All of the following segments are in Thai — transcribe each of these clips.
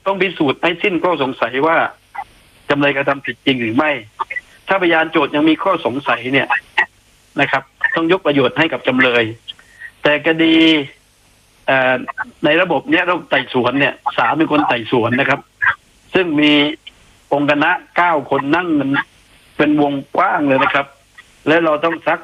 ต้องพิสูจน์ให้สิ้นข้อสงสัยว่าจำเลยกระทำผิดจริงหรือไม่ถ้าพยานโจทย์ยังมีข้อสงสัยเนี่ยนะครับต้องยกประโยชน์ให้กับจำเลยแต่คดีในระบบเนี้ยระบบไต่สวนเนี่ยศาลเป็นคนไต่สวนนะครับซึ่งมีองค์คณะ9 คนนั่งกันเป็นวงกว้างเลยนะครับและเราต้องซัก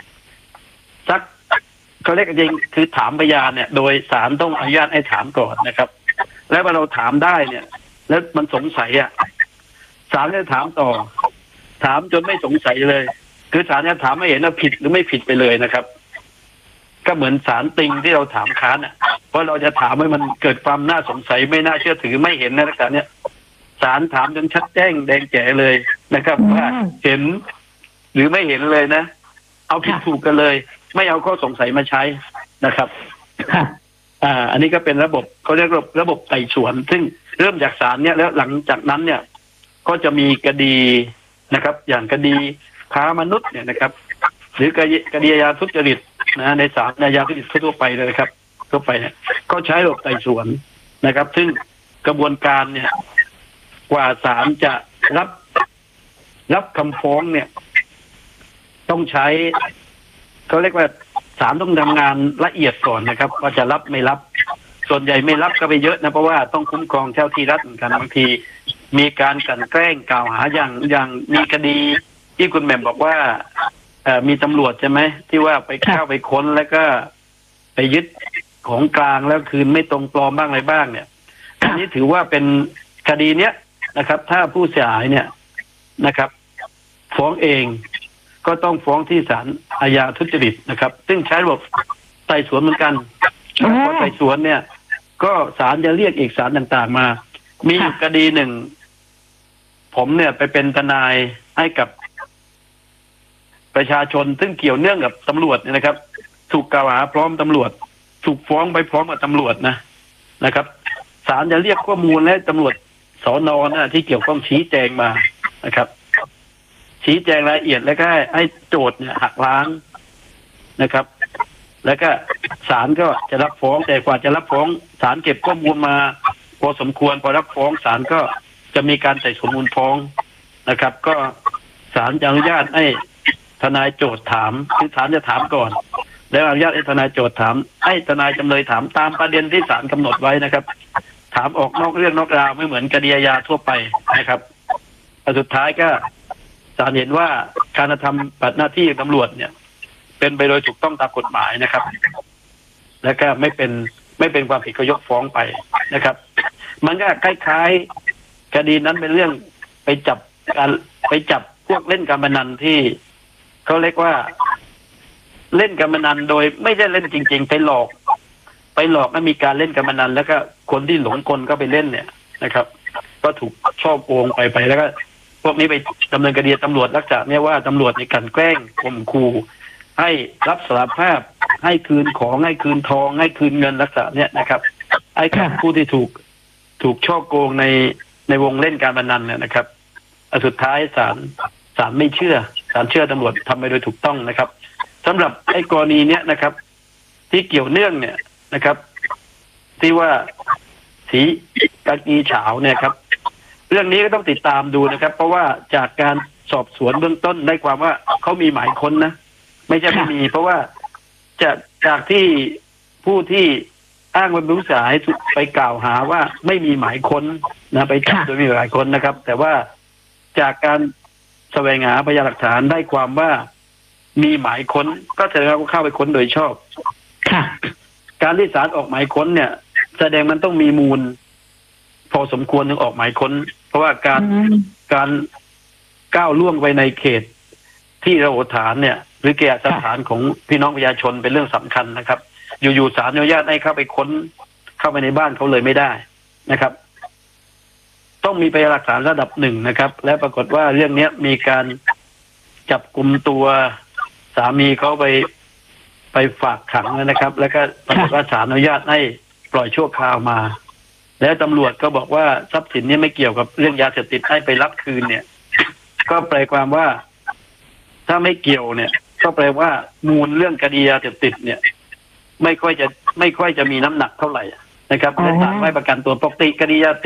เขาเรียกจริงคือถามพยานเนี่ยโดยศาลต้องอนุญาตให้ถามก่อนนะครับแล้วพอเราถามได้เนี่ยแล้วมันสงสัยศาลจะถามต่อถามจนไม่สงสัยเลยคือศาลจะถามไม่เห็นว่าผิดหรือไม่ผิดไปเลยนะครับก็เหมือนศาลติงที่เราถามค้านเพราะเราจะถามให้มันเกิดความน่าสงสัยไม่น่าเชื่อถือไม่เห็นนะศาลเนี่ยศาลถามจนชัดแจ้งแดงแจ๋เลยนะครับว่าเห็นหรือไม่เห็นเลยนะเอาผิดถูกกันเลยไม่เอาข้อสงสัยมาใช้นะครับอันนี้ก็เป็นระบบเขาเรียกระบบไต่สวนซึ่งเริ่มจากศาลเนี่ยแล้วหลังจากนั้นเนี่ยก็จะมีคดีนะครับอย่างคดีค้ามนุษย์เนี่ยนะครับหรือคดีอาญาทุจริตนะในศาลอาญาทุจริตทั่วไปเลยครับทั่วไปเนี่ยก็ใช้ระบบไต่สวนนะครับซึ่งกระบวนการเนี่ยกว่าศาลจะรับคำฟ้องเนี่ยต้องใช้เขาเรียกว่าศาลต้องทำงานละเอียดก่อนนะครับว่าจะรับไม่รับส่วนใหญ่ไม่รับก็ไปเยอะนะเพราะว่าต้องคุ้มครองเจ้าที่รัฐเหมือนกันบางทีมีการกลั่นแกล้งกล่าวหาอย่างมีคดีที่คุณแหม่มบอกว่ามีตำรวจใช่ไหมที่ว่าไปเข้าไปค้นแล้วก็ไปยึดของกลางแล้วคืนไม่ตรงปลอมบ้างอะไรบ้างเนี่ยอันนี้ถือว่าเป็นคดีเนี้ยนะครับถ้าผู้เสียหายเนี่ยนะครับฟ้องเองก็ต้องฟ้องที่ศาลอาญาทุจริตนะครับซึ่งใช้ระบบไต่สวนเหมือนกันพอไต่สวนเนี่ยก็ศาลจะเรียกเอกสารต่างๆมามีคดีหนึ่งผมเนี่ยไปเป็นทนายให้กับประชาชนซึ่งเกี่ยวเนื่องกับตำรวจเนี่ยนะครับถูกกล่าวหาพร้อมตำรวจถูกฟ้องไปพร้อมกับตำรวจนะครับศาลจะเรียกข้อมูลและตำรวจสน.ที่เกี่ยวข้องชี้แจงมานะครับชี้แจงรายละเอียดแล้วก็ให้โจทย์เนี่ยหักล้างนะครับแล้วก็ศาลก็จะรับฟ้องแต่กว่าจะรับฟ้องศาลเก็บข้อมูลมาพอสมควรพอรับฟ้องศาลก็จะมีการไต่สวนมูลฟ้องนะครับก็ศาลจะอนุญาตให้ทนายโจทย์ถามคือศาลจะถามก่อนแล้วอนุญาตให้ทนายโจทย์ถามให้ทนายจำเลยถามตามประเด็นที่ศาลกำหนดไว้นะครับถามออกนอกเรื่องนอกราวไม่เหมือนคดีอาญาทั่วไปนะครับสุดท้ายก็ศาลเห็นว่าการกระทำปฏิบัติหน้าที่ตำรวจเนี่ยเป็นไปโดยถูกต้องตามกฎหมายนะครับแล้วก็ไม่เป็นความผิดก็ยกฟ้องไปนะครับมันก็คล้ายๆคดีนั้นเป็นเรื่องไปจับพวกเล่นการพนันที่เขาเรียกว่าเล่นการพนันโดยไม่ได้เล่นจริงๆไปหลอกให้มีการเล่นการพนันแล้วก็คนที่หลงกลก็ไปเล่นเนี่ยนะครับก็ถูกช่อโกงไปแล้วก็พวกนี้ไปดำเนินคดีตำรวจลักษณะเนี่ยว่าตำรวจในการแกล้งข่มขู่ให้รับสารภาพให้คืนของให้คืนทองให้คืนเงินลักษณะเนี่ยนะครับไอ้กับผู้ที่ถูกช่อโกงในวงเล่นการพนันเนี่ยนะครับสุดท้ายศาลไม่เชื่อศาลเชื่อตำรวจทำไปโดยถูกต้องนะครับสำหรับไอ้กรณีเนี้ยนะครับที่เกี่ยวเนื่องเนี่ยนะครับที่ว่าสีกากีเฉาเนี่ยครับเรื่องนี้ก็ต้องติดตามดูนะครับเพราะว่าจากการสอบสวนเบื้องต้นได้ความว่าเขามีหมายค้นนะไม่ใช่ไม่มีเพราะว่าจากที่ผู้ที่อ้างว่าเป็นผู้เสียหายไปกล่าวหาว่าไม่มีหมายค้นนะไปจับโดยมีหมายค้นนะครับแต่ว่าจากการแสวงหาพยานหลักฐานได้ความว่ามีหมายค้นก็แสดงว่าเข้าไปค้นโดยชอบการที่ศาลออกหมายค้นเนี่ยแสดงมันต้องมีมูลพอสมควรถึงออกหมายค้นเพราะว่าการก้าวล่วงไปในเขตที่ระโหฐานเนี่ยหรือแก่สถานของพี่น้องประชาชนเป็นเรื่องสำคัญนะครับอยู่ๆศาลอนุญาตให้เข้าไปค้นเข้าไปในบ้านเขาเลยไม่ได้นะครับต้องมีพยานหลักฐานระดับหนึ่งนะครับและปรากฏว่าเรื่องนี้มีการจับกุมตัวสามีเขาไปฝากขังนะครับแล้วก็ปรากฏว่าศาลอนุญาตให้ปล่อยชั่วคราวมาแล้วตำรวจก็บอกว่าทรัพย์สินนี้ไม่เกี่ยวกับเรื่องยาเสพติดให้ไปรับคืนเนี่ยก็แปลความว่าถ้าไม่เกี่ยวเนี่ยก็แปลว่ามูลเรื่องคดียาเสพติดเนี่ยไม่ค่อยจะมีน้ำหนักเท่าไหร่นะครับและศาลไม่ประกันตัวปกติคดียา